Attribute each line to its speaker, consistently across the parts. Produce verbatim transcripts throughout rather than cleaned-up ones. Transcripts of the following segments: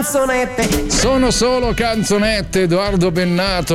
Speaker 1: Sono solo canzonette, Edoardo Bennato,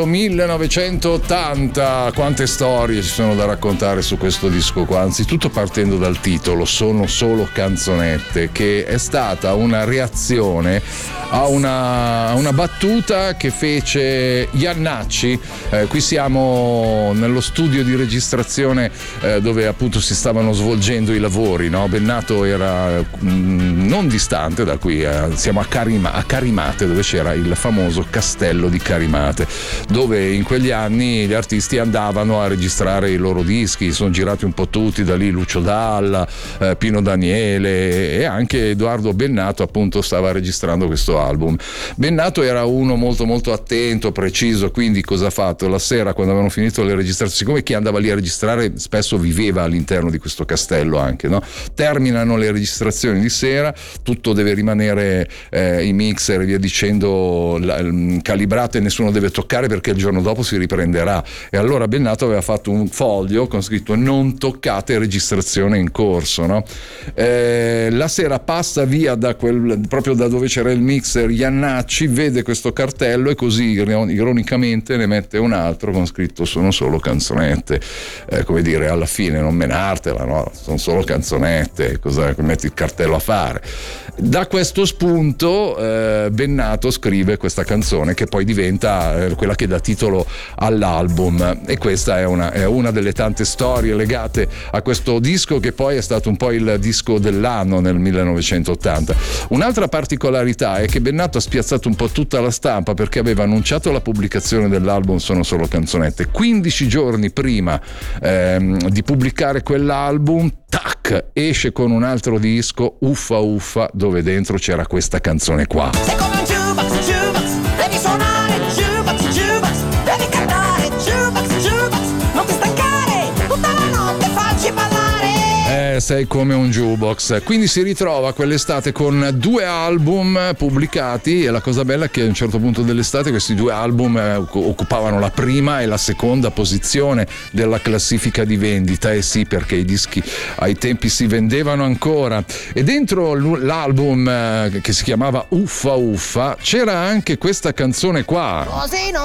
Speaker 1: millenovecentottanta. Quante storie ci sono da raccontare su questo disco qua, anzitutto partendo dal titolo Sono solo canzonette, che è stata una reazione a una, a una battuta che fece Iannacci. Eh, qui siamo nello studio di registrazione eh, dove appunto si stavano svolgendo i lavori, no? Bennato era mh, non distante da qui, eh, siamo a, Carima, a Carimate, dove c'era il famoso castello di Carimate, dove in quegli anni gli artisti andavano a registrare i loro dischi. Sono girati un po' tutti, da lì Lucio Dalla, eh, Pino Daniele, e anche Edoardo Bennato appunto stava registrando questo album. Bennato era uno molto molto attento, preciso, quindi cosa ha fatto? La sera, quando avevano finito le registrazioni, siccome chi andava lì a registrare spesso viveva all'interno di questo castello anche, no? Terminano le registrazioni di sera, tutto deve rimanere eh, i mixer e via dicendo la, calibrato, e nessuno deve toccare perché il giorno dopo si riprenderà. E allora Bennato aveva fatto un foglio con scritto non toccate registrazione in corso, no? Eh, la sera passa via da quel, proprio da dove c'era il mixer Iannacci, vede questo cartello e così ironicamente ne mette un altro con scritto sono solo canzonette, eh, come dire, alla fine non menartela, no? Sono solo canzonette, cosa metti il cartello a fare? Da questo spunto eh, Bennato scrive questa canzone che poi diventa eh, quella che dà titolo all'album, e questa è una, è una delle tante storie legate a questo disco, che poi è stato un po' il disco dell'anno nel millenovecentottanta. Un'altra particolarità è che Bennato ha spiazzato un po' tutta la stampa, perché aveva annunciato la pubblicazione dell'album Sono solo canzonette quindici giorni prima ehm, di pubblicare quell'album. Tac, esce con un altro disco, Uffa Uffa, dove dentro c'era questa canzone qua.
Speaker 2: Sei come un jukebox, jukebox, devi suonare, jukebox, jukebox, devi cantare, jukebox, jukebox, non ti stancare, tutta la notte facci ballare.
Speaker 1: Eh, sei come un jukebox. Quindi si ritrova quell'estate con due album pubblicati, e la cosa bella è che a un certo punto dell'estate questi due album eh, occupavano la prima e la seconda posizione della classifica di vendita. E eh sì, perché i dischi ai tempi si vendevano ancora. E dentro l'album eh, che si chiamava Uffa Uffa c'era anche questa canzone qua.
Speaker 2: Così non